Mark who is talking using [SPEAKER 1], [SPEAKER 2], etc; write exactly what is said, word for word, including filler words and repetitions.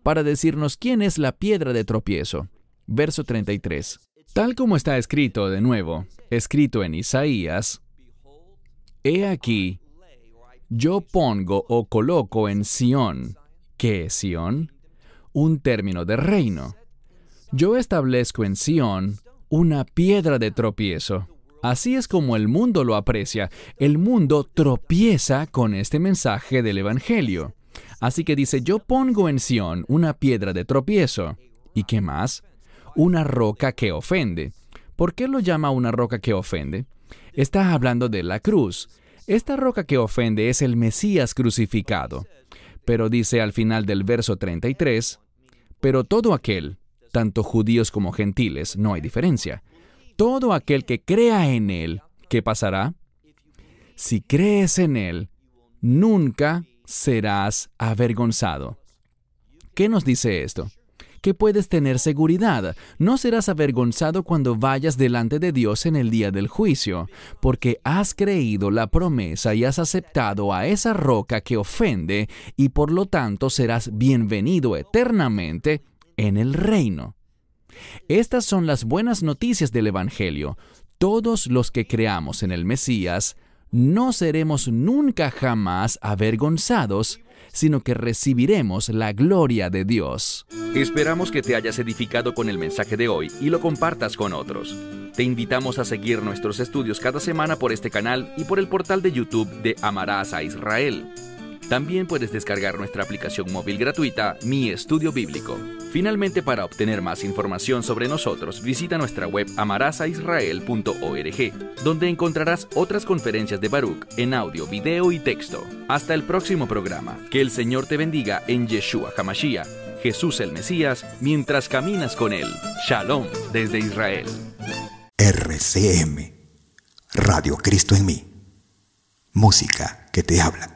[SPEAKER 1] para decirnos quién es la piedra de tropiezo. Verso treinta y tres. Tal como está escrito de nuevo, escrito en Isaías, he aquí, yo pongo o coloco en Sión. ¿Qué es Sión? Un término de reino. Yo establezco en Sión una piedra de tropiezo. Así es como el mundo lo aprecia. El mundo tropieza con este mensaje del Evangelio. Así que dice, yo pongo en Sión una piedra de tropiezo. ¿Y qué más? Una roca que ofende. ¿Por qué lo llama una roca que ofende? Está hablando de la cruz. Esta roca que ofende es el Mesías crucificado. Pero dice al final del verso treinta y tres, pero todo aquel, tanto judíos como gentiles, no hay diferencia, todo aquel que crea en Él, ¿qué pasará? Si crees en Él, nunca serás avergonzado. ¿Qué nos dice esto? Que puedes tener seguridad. No serás avergonzado cuando vayas delante de Dios en el día del juicio, porque has creído la promesa y has aceptado a esa roca que ofende, y por lo tanto serás bienvenido eternamente en el reino. Estas son las buenas noticias del Evangelio. Todos los que creamos en el Mesías no seremos nunca jamás avergonzados, sino que recibiremos la gloria de Dios.
[SPEAKER 2] Esperamos que te hayas edificado con el mensaje de hoy y lo compartas con otros. Te invitamos a seguir nuestros estudios cada semana por este canal y por el portal de YouTube de Amarás a Israel. También puedes descargar nuestra aplicación móvil gratuita, Mi Estudio Bíblico. Finalmente, para obtener más información sobre nosotros, visita nuestra web amarás a israel punto org, donde encontrarás otras conferencias de Baruch en audio, video y texto. Hasta el próximo programa. Que el Señor te bendiga en Yeshua HaMashiach, Jesús el Mesías, mientras caminas con Él. Shalom desde Israel.
[SPEAKER 3] R C M, Radio Cristo en mí. Música que te habla.